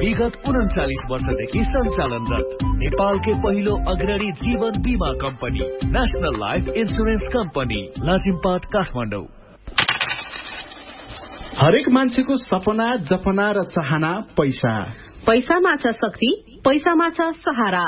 विगत 39 वर्षदेखि सञ्चालनरत नेपालकै पहिलो अग्रणी जीवन बीमा company national life insurance company Lazimpat Kathmandu. हरेक मान्छेको सपना, जपना र चाहना पैसा। पैसामा छ शक्ति, पैसामा छ सहारा।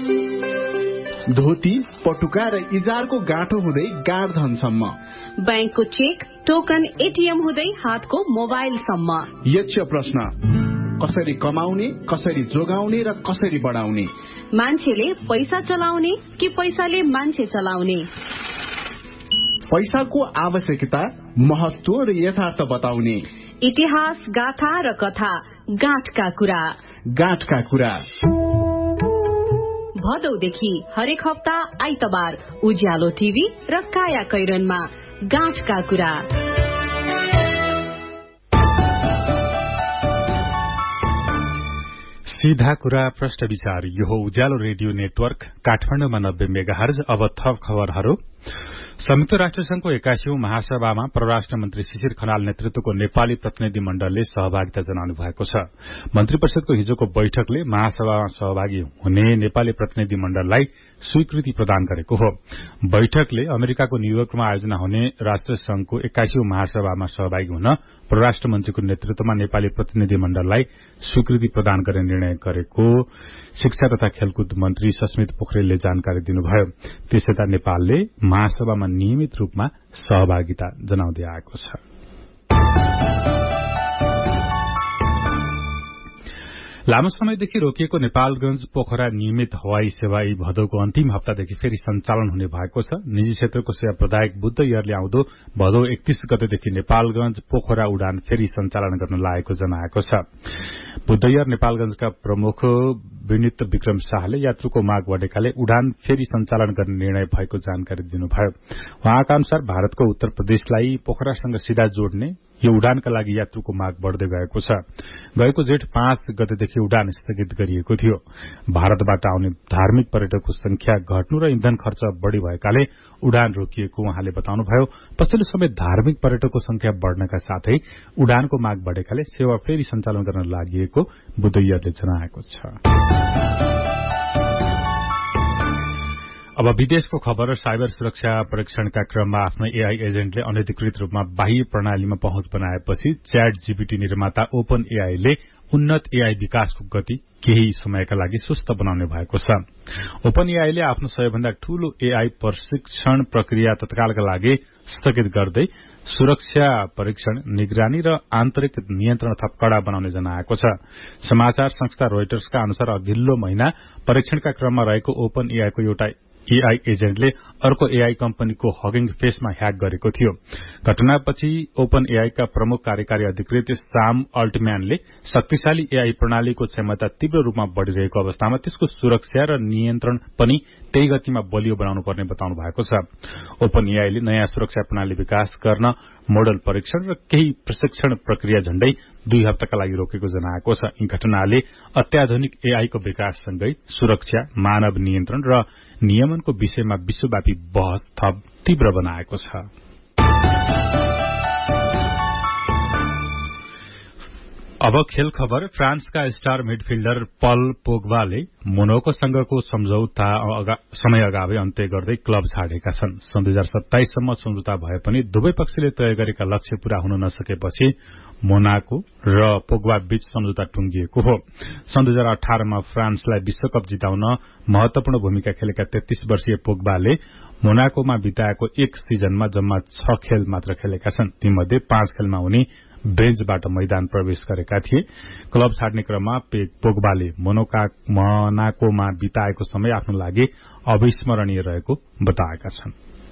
धोती, पटुका र इजारको गाँठो हुँदै गाडधनसम्म, बैंकको चेक, टोकन, एटीएम हुँदै हातको मोबाइलसम्म। यक्ष प्रश्न, कसरी कमाउने, कसरी जोगाउने र कसरी बढाउने? मान्छेले पैसा चलाउने कि पैसाले मान्छे चलाउने? पैसाको आवश्यकता, महत्व र यथार्थ बताउने। इतिहास, गाथा र कथा, गाँठका कुरा। गाँठका कुरा भदौदेखि हरेक हप्ता आइतबार उज्यालो टिभी र काया कैरनमा गाँठका कुरा। सीधा कुरा, प्रश्न विचार। यो हो उज्यालो रेडियो नेटवर्क काठमाडौँमा 90 मेगाहर्ज। अब थप खबरहरू। संयुक्त राष्ट्र संघको 81औं महासभामा परराष्ट्र मन्त्री शिशिर खनाल नेतृत्वको नेपाली प्रतिनिधि मण्डलले सहभागिता जनाउनु भएको छ। मन्त्री परिषदको हिजोको बैठकले महासभामा सहभागी हुने नेपाली प्रतिनिधि मण्डललाई स्वीकृति प्रदान गरेको हो। बैठकले अमेरिकाको न्यूयोर्कमा आयोजना हुने राष्ट्र संघको 81औं महासभामा सहभागी हुन परराष्ट्र मन्त्रीको नेतृत्वमा नेपाली प्रतिनिधि मण्डललाई स्वीकृति प्रदान गर्ने निर्णय गरेको शिक्षा तथा खेलकुद मन्त्री सस्मित पोखरेलले जानकारी दिनुभयो। त्यसैता नेपालले महासभामा नियमित रूपमा सहभागिता जनाउँदै आएको छ। लामो समयदेखि रोकिएको नेपालगंज पोखरा नियमित हवाई सेवा यी भदौको अन्तिम हप्तादेखि फेरि सञ्चालन हुने भएको छ। निजी क्षेत्रको सेवा प्रदायक बुद्ध एयरले आउँदो भदौ 31 गतेदेखि नेपालगंज पोखरा उडान फेरि सञ्चालन गर्न लागेको जनाएको छ। बुद्ध एयर नेपालगंजका प्रमुख विनित विक्रम शाहले यात्रुको माग बढेकाले उडान फेरि सञ्चालन गर्ने निर्णय भएको जानकारी दिनुभयो। उहाँका अनुसार भारतको उत्तर प्रदेशलाई पोखरासँग सीधा जोड्ने यो उडानका लागि यात्रुको माग बढ्दै गएको छ। गएको जेठ 5 गतेदेखि उडान स्थगित गरिएको थियो। भारतबाट आउने धार्मिक पर्यटकको संख्या घट्नु र इन्धन खर्च बढ़ी भएकाले उडान रोकिएको उहाँले बताउनुभयो। पछिल्लो समय धार्मिक पर्यटकको संख्या बढ़नका साथै उडानको माग बढ़ेकाले सेवा फेरि सञ्चालन गर्न लागि बुद्ध एयरले जनाएको छ। अब विदेशको खबर। साइबर सुरक्षा परीक्षणका क्रममा आफ्नो एआई एजेन्टले अनधिकृत रूपमा बाह्य प्रणालीमा पहुँच बनाएपछि च्याट जीपीटी निर्माता ओपन एआईले उन्नत एआई विकासको गति केही समयका लागि सुस्त बनाउने भएको छ। ओपन एआईले आफ्नो सबैभन्दा ठूलो एआई प्रशिक्षण प्रक्रिया तत्कालका लागि स्थगित गर्दै सुरक्षा परीक्षण, निगरानी र आन्तरिक नियन्त्रण थप कड़ा बनाउने जनाएको छ। समाचार संस्था रोइटर्सका अनुसार अघिल्लो महिना परीक्षणका क्रममा रहेको ओपन एआईको एउटा एआई एजेन्टले अर्को एआई कम्पनीको हगिङ फेसमा ह्याक गरेको थियो। घटनापछि ओपन एआईका प्रमुख कार्यकारी अधिकृत साम अल्टम्यानले शक्तिशाली एआई प्रणालीको क्षमता तीव्र रूपमा बढ़िरहेको अवस्थामा त्यसको सुरक्षा र नियन्त्रण पनि त्यही गतिमा बलियो बनाउनु पर्ने बताउनु भएको छ। ओपन एआईले नयाँ सुरक्षा प्रणाली विकास गर्न मोडल परीक्षण र केही प्रशिक्षण प्रक्रिया झण्डै 2 हप्ताका लागि रोकेको जनाएको छ। यी घटनाले अत्याधुनिक एआईको विकाससँगै सुरक्षा, मानव नियन्त्रण र नियमनको विषयमा विश्वव्यापी बहस थप तीव्र बनाएको छ। अब खेल खबर। फ्रान्सका स्टार मिडफिल्डर पल पोग्बाले मोनाकोसँगको सम्झौता समय अगावै अन्त्य गर्दै क्लब छाडेका छन्। सन् 2027 सम्म सम्झौता भए पनि दुवै पक्षले तय गरेका लक्ष्य पूरा हुन नसकेपछि मोनाको र पोग्बा बीच सम्झौता टुंगिएको हो। सन् 2018 मा फ्रान्सलाई विश्वकप जिताउन महत्वपूर्ण भूमिका खेलेका 33 वर्षीय पोग्बाले मोनाकोमा बिताएको एक सिजनमा जम्मा 6 खेल मात्र खेलेका छन्। तीमध्ये 5 खेलमा उनी बेन्चबाट मैदान प्रवेश गरेका थिए। क्लब छाड्ने क्रममा पोग्बाले मोनाकोमा बिताएको समय आफ्नो लागि अविस्मरणीय रहेको बताएका छन्।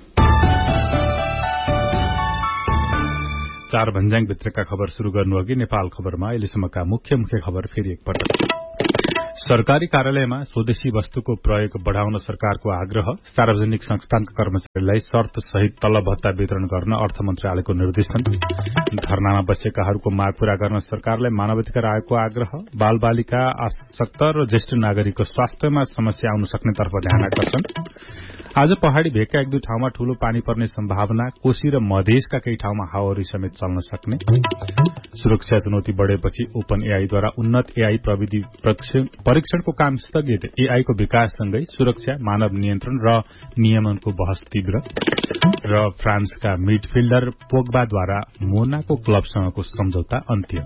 4 भन्ज्याङ भित्रका खबर शुरू गर्नु अघि नेपाल खबरमा अहिलेसम्मका मुख्य खबर फेरि एकपटक। सरकारी कार्यालयमा स्वदेशी वस्तुको प्रयोग बढ़ाउन सरकारको आग्रह। सार्वजनिक संस्थानका कर्मचारीलाई शर्त सहित तलब भत्ता वितरण गर्न अर्थ मन्त्रालयको निर्देशन। धरनामा बसेकाहरूको माग पूरा गर्न सरकारलाई मानवाधिकार आयोगको आग्रह। बाल बालिका, आसक्त र ज्येष्ठ नागरिकको स्वास्थ्यमा समस्या आउन सक्नेतर्फ ध्यान आकर्षण। आज पहाड़ी भेगका एक दुई ठाउँमा ठूलो पानी पर्ने सम्भावना। कोशी र मधेसका केही ठाउँमा हावाहुरी समेत चल्न सक्ने। सुरक्षा चुनौती बढ़ेपछि ओपन एआईद्वारा उन्नत एआई प्रविधि परीक्षणको काम स्थगित। एआईको विकाससँगै सुरक्षा, मानव नियन्त्रण र नियमनको बहस तीव्र। र फ्रान्सका मिडफिल्डर पोग्बाद्वारा मोनाको क्लबसँगको सम्झौता अन्त्य।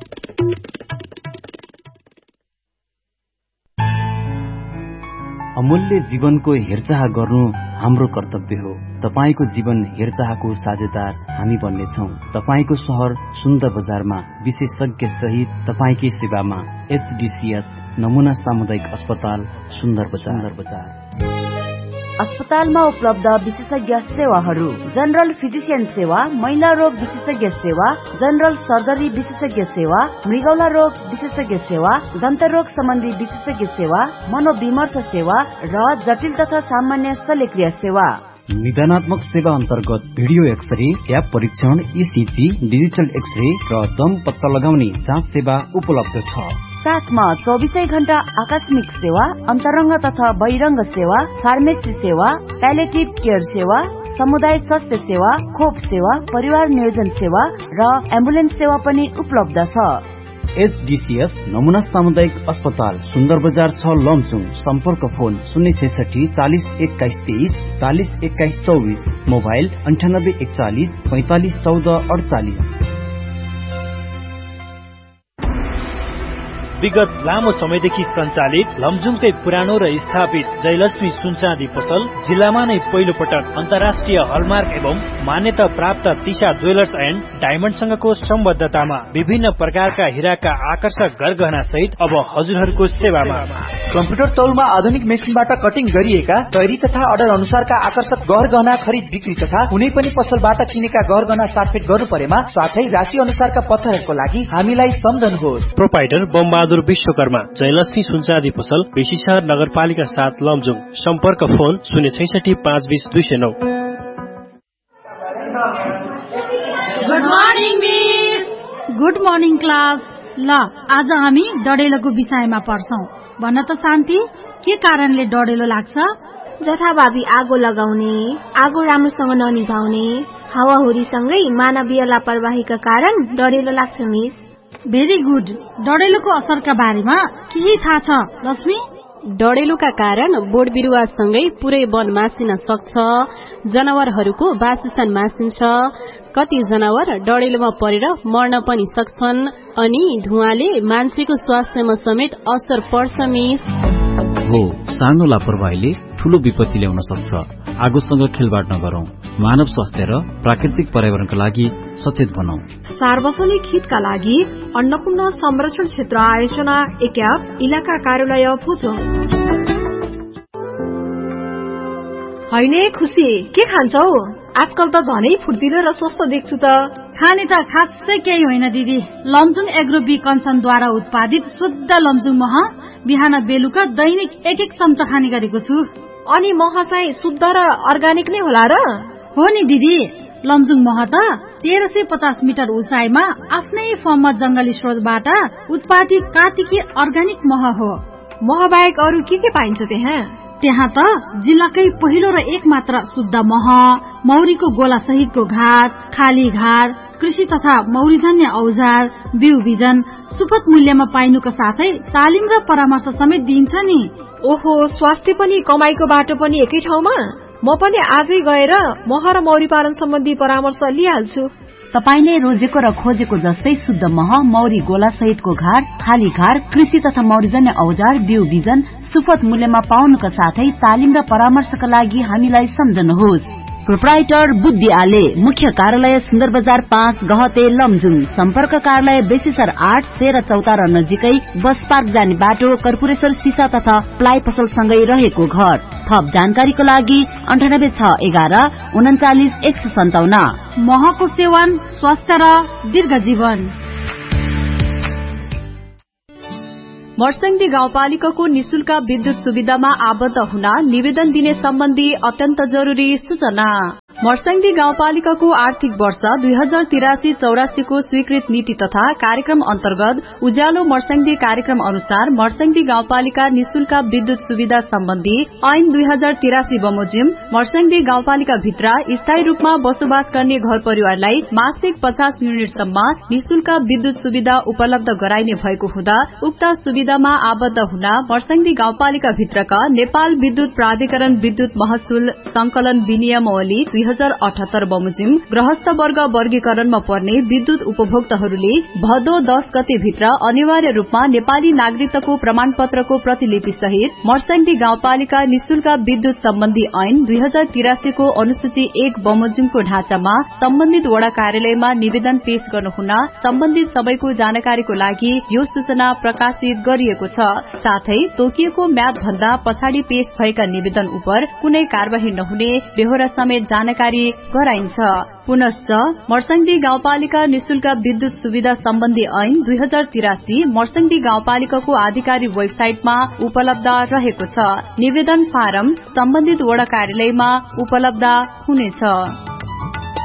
अमूल्य जीवनको हेरचाह गर्नु हाम्रो कर्तव्य हो। तपाईको जीवन हेरचाहको साझेदार हामी बन्नेछौं। तपाईको शहर सुन्दर बजारमा विशेषज्ञ सहित तपाईकै सेवामा एचडीसीएस नमुना सामुदायिक अस्पताल सुन्दर बजार। अस्पतालमा उपलब्ध विशेषज्ञ सेवाहरू: जनरल फिजिशियन सेवा, महिला रोग विशेषज्ञ सेवा, जनरल सर्जरी विशेषज्ञ सेवा, मृगौला रोग विशेषज्ञ सेवा, दन्त रोग सम्बन्धी विशेषज्ञ सेवा, मनोविमर्श सेवा र जटिल तथा सामान्य शल्यक्रिया सेवा। निदानात्मक सेवा अन्तर्गत भिडियो एक्सरे, ट्याब परीक्षण, ईसीजी, डिजिटल एक्सरे र दम पत्ता लगाउने जाँच सेवा उपलब्ध छ। साथमा 24 घण्टा आकस्मिक सेवा, अन्तरंग तथा बहिरंग सेवा, फार्मेसी सेवा, प्यालेटिभ केयर सेवा, समुदाय स्वास्थ्य सेवा, खोप सेवा, परिवार नियोजन सेवा र एम्बुलेन्स सेवा पनि उपलब्ध छ। एचडीसीएस नमुना सामुदायिक अस्पताल सुन्दर बजार 6 लमचुङ। सम्पर्क फोन 066 40 21 23 40 21 24, मोबाइल 98 41 45 14 48। विगत लामो समयदेखि सञ्चालित लमजुङकै पुरानो र स्थापित जयलक्ष्मी सुनचाँदी पसल जिल्लामा नै पहिलो पटक अन्तर्राष्ट्रिय हलमार्क एवं मान्यता प्राप्त तिशा ज्वेलर्स एन्ड डायमण्डसँगको सम्बद्धतामा विभिन्न प्रकारका हिराका आकर्षक गरगहना सहित अब हजुरहरूको सेवामा। कम्प्युटर तौलमा आधुनिक मेसिनबाट कटिङ गरिएका तयारी तथा अर्डर अनुसारका आकर्षक गहना खरिद बिक्री तथा कुनै पनि पसलबाट किनेका गहना साटफेट गर्नु परेमा साथै राशि अनुसारका पत्थरहरूको लागि हामीलाई सम्झनुहोस्। प्रोपाइटर बमबहादुर विश्वकर्मा, जयलक्ष्मी सुनचाँदी पसल, बेसीशहर नगरपालिका 7 लमजुङ। सम्पर्क phone 066 520 209। Good morning miss. Good morning class. ल आज हामी डडेलोको विषयमा पढ्छौं। भन्न त शान्ति, के कारणले डडेलो लाग्छ? जथाभावी आगो लगाउने, आगो राम्रोसँग ननिभाउने, हावाहुरीसँगै मानवीय लापरवाहीका कारण डडेलो लाग्छ मिस। Very good. डडेलोको असरका बारेमा केही थाहा छ लक्ष्मी? डडेलोका कारण बोट बिरुवासँगै पुरै वन मासिन सक्छ, जनावरहरूको वासस्थान मासिन्छ, कति जनावर डडेलोमा परेर मर्न पनि सक्छन्, अनि धुवाले मान्छेको स्वास्थ्यमा समेत असर पर्छ मिस। हो, सानो लापरवाहीले ठूलो विपत्ति ल्याउन सक्छ। आगोसँग खेलबाड नगरौं। मानव स्वास्थ्य र प्राकृतिक पर्यावरणका लागि सचेत बनौं। सार्वजनिक हितका लागि अन्नपूर्ण संरक्षण क्षेत्र आयोजना एक्याप इलाका कार्यालय भुजोङ। होइन खुसी, के खान्छौ? आजकल त झनै फुर्तिलो र स्वस्थ देख्छु त। खाने त खासै केही होइन दिदी। लमजुङ एग्रो बी कञ्चनद्वारा उत्पादित शुद्ध लमजुङ मह बिहान बेलुका दैनिक 1-1 चम्चा खाने गरेको छु। अनि मह चाहिँ शुद्ध र अर्गानिक नै होला र? हो नि दिदी। लमजुङ मह त 1350 मिटर उचाइमा आफ्नै फर्ममा जंगली स्रोतबाट उत्पादित कार्तिकी अर्गानिक मह हो। मह बाहेक अरू के पाइन्छ त्यहाँ? त्यहाँ त जिल्लाकै पहिलो र एक मात्र शुद्ध मह, मौरीको गोला सहितको घाट, खाली घाट, कृषि तथा मौरीजन्य औजार, बिउ बिजन सुपथ मूल्यमा पाइनुका साथै तालिम र परामर्श समेत दिन्छ नि। ओहो, स्वास्थ्य पनि कमाईको बाटो पनि एकै ठाउँमा? म पनि आजै गएर मह र मौरी पालन सम्बन्धी परामर्श लिइहाल्छु। तपाईले रोजेको र खोजेको जस्तै शुद्ध मह, मौरी गोला सहितको घाट, खाली घाट, कृषि तथा मौरीजन्य औजार, बिउ बिजन सुपथ मूल्यमा पाउनुका साथै तालिम र परामर्शका लागि हामीलाई सम्झनुहोस्। प्रोप्राइटर बुद्धि आले, मुख्य कार्यालय सुन्दर बजार 5 गहते लमजुङ। सम्पर्क कार्यालय बेसीसर 8 13 चौतारा नजिकै बस पार्क जाने बाटो, कर्पूरेश्वर सिसा तथा प्लाइ पसल सँगै रहेको घर। थप जानकारीको लागि 98 6 11 39 157। महको सेवन स्वस्थ र दीर्घ जीवन। मर्स्याङ्दी गाउँपालिकाको निशुल्क विद्युत सुविधामा आबद्ध हुन निवेदन दिने सम्बन्धी अत्यन्त जरुरी सूचना। मर्स्याङ्दी गाउँपालिकाको आर्थिक वर्ष 2083-84 को स्वीकृत नीति तथा कार्यक्रम अन्तर्गत उज्यालो मर्स्याङ्दी कार्यक्रम अनुसार मर्स्याङ्दी गाउँपालिका निशुल्क विद्युत सुविधा सम्बन्धी ऐन 2083 बमोजिम मर्स्याङ्दी गाउँपालिका भित्र स्थायी रूपमा बसोबास गर्ने घर परिवारलाई मासिक 50 युनिटसम्म निशुल्क विद्युत सुविधा उपलब्ध गराइने भएको हुँदा उक्त सुविधामा आबद्ध हुन मर्स्याङ्दी गाउँपालिका भित्रका नेपाल विद्युत प्राधिकरण विद्युत महसुल संकलन विनियमावली 2078 बमोजिम गृहस्थ वर्ग वर्गीकरणमा पर्ने विद्युत उपभोक्ताहरूले भदौ 10 गते भित्र अनिवार्य रूपमा नेपाली नागरिकताको प्रमाणपत्रको प्रतिलिपि सहित मर्स्याङ्दी गाउँपालिका निशुल्क विद्युत सम्बन्धी ऐन 2083 को अनुसूची 1 बमोजिमको ढाँचामा सम्बन्धित वडा कार्यालयमा निवेदन पेश गर्नुहुन सम्बन्धित सबैको जानकारीको लागि यो सूचना प्रकाशित गरिएको छ। साथै तोकिएको म्याद भन्दा पछाडि पेश भएका निवेदन उप कुनै कार्यवाही नहुने बेहोरा समेत जानकारी गराइन्छ। पुनश्च मर्स्याङ्दी गाउँपालिका निशुल्क विद्युत सुविधा सम्बन्धी ऐन 2083 मर्स्याङ्दी गाउँपालिकाको आधिकारिक वेबसाइटमा उपलब्ध रहेको छ। निवेदन फारम सम्बन्धित वडा कार्यालयमा उपलब्ध हुनेछ।